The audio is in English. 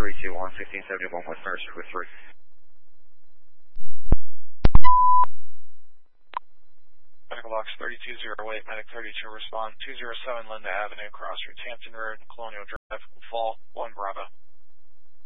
321, 1571 West Mercer with 3. Medical box 3208, medic 32 respond, 207 Linda Avenue, Crossroads, Hampton Road, Colonial Drive, Fall, 1 Bravo.